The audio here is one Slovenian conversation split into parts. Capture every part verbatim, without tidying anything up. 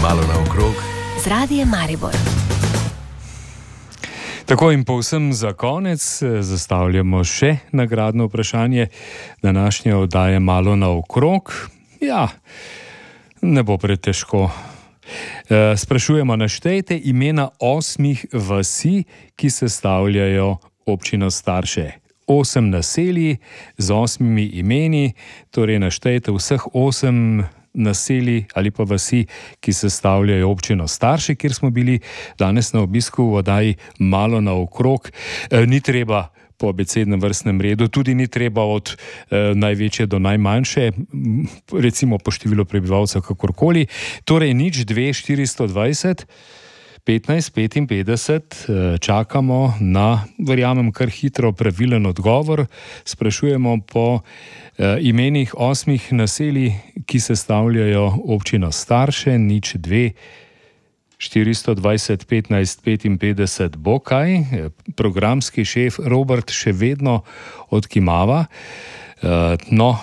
Malo naokrog z Radiem Maribor. Tako in povsem za konec zastavljamo še nagradno vprašanje današnje oddaje Malo naokrog. Ja, ne bo pretežko. E, sprašujemo, naštejte imena osmih vasi, ki sestavljajo občino Starše. Osem naselij z osmimi imeni, torej naštejte vseh osem naselij ali pa vasi, ki sestavljajo občino Starše, kjer smo bili danes na obisku v oddaji Malo naokrog. E, ni treba po abecednem vrstnem redu, tudi ni treba od e, največje do najmanjše, recimo po številu prebivalcev kakorkoli. Torej nič dve štiristo dvajset petnajst petinpetdeset čakamo na, verjamem, kar hitro pravilen odgovor. Sprašujemo po eh, imenih osmih naselij, ki sestavljajo občino Starše. Nič dve štiristo dvajset petnajst petinpetdeset bo kaj. Programski šef Robert še vedno odkimava. Eh, no,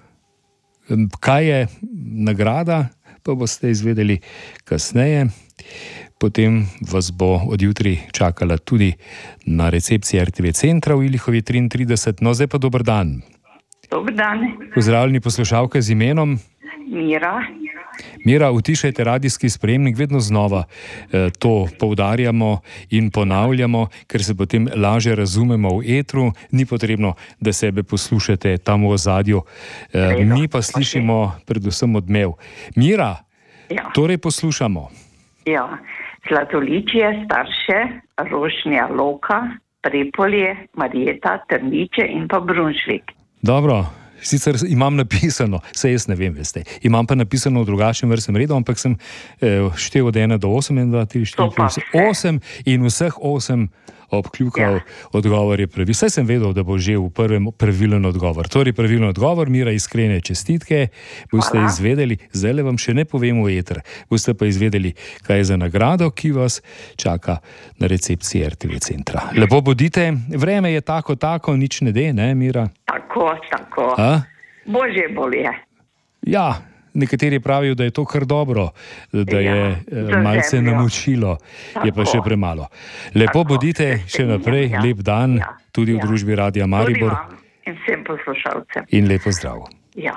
kaj je nagrada, pa boste izvedeli kasneje. Potem vas bo od jutri čakala tudi na recepciji er te ve centra v Ilihovi triintrideset. No, zdaj pa dober dan. Dober dan. Pozdravljeni poslušalke z imenom? Mira. Mira, utišajte radijski sprejemnik, vedno znova eh, to poudarjamo in ponavljamo, ker se potem lažje razumemo v etru. Ni potrebno, da sebe poslušate tam v ozadju. Eh, mi pa slišimo predvsem odmev. Mira, Ja. torej poslušamo. Ja. Zlatoličje, Starše, Rošnja, Loka, Prepolje, Marjeta, Trniče in pa Brunšvik. Dobro, sicer imam napisano, saj jaz ne vem, veste, imam pa napisano v drugačnem vrstnem redu, ampak sem eh, štel od ena do osem, en, dva, tri, štiri, pet, osem in vseh osem obkljukal, ja. Odgovor je pravi. Saj sem vedel, da bo že v prvem pravilen odgovor. Torej pravilen odgovor, Mira, iskrene čestitke, boste Hvala. Izvedeli, zdaj le vam še ne povem v eter, boste pa izvedeli, kaj je za nagrado, ki vas čaka na recepciji er te ve centra. Lepo bodite, vreme je tako, tako, nič ne de, ne, Mira? Tako, tako. A? Bože bolje. Ja, nekateri pravijo, da je to kar dobro, da je Ja, malce zemljo. namočilo, je pa Tako. še premalo. Lepo Tako, bodite se še strinjam, naprej, ja. lep dan, Ja, tudi v ja. družbi Radia Tudi Maribor vam in vsem poslušalcem. in lepo zdrav. Ja.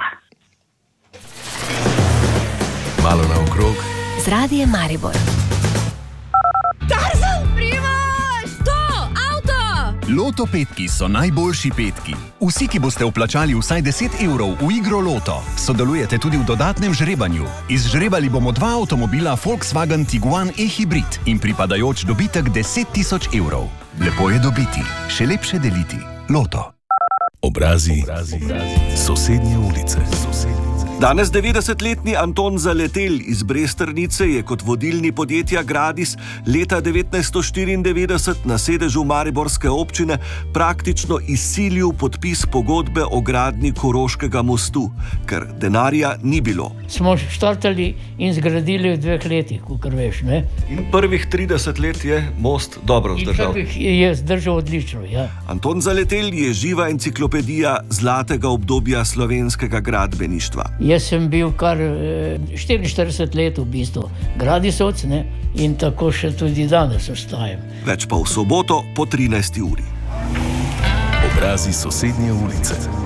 Malo naokrog Z Radiem Maribor. Tarzan, Primož! To, avto! Loto petki so najboljši petki. Vsi, ki boste vplačali vsaj deset evrov v igro Loto, sodelujete tudi v dodatnem žrebanju. Izžrebali bomo dva avtomobila Volkswagen Tiguan e-hybrid in pripadajoč dobitek deset tisoč evrov. Lepo je dobiti, še lepše deliti. Loto. Obrazi, obrazi, obrazi. Sosednje ulice. Danes devetdesetletni Anton Zaletelj iz Bresternice je kot vodilni podjetja Gradis leta devetnajststo štiriindevetdeset na sedežu mariborske občine praktično izsilil podpis pogodbe o gradnji Koroškega mostu, ker denarja ni bilo. Smo štartali in zgradili v dveh letih, kakor veš, ne? In prvih trideset let je most dobro In zdržal. prvih je zdržal odlično, ja. Anton Zaletelj je živa enciklopedija zlatega obdobja slovenskega gradbeništva. Jaz sem bil kar eh, štiriinštirideset let v bistvu gradisovec, ne? In tako še tudi danes ostajam. Več pa v soboto po trinajsti uri. Obrazi sosednje ulice.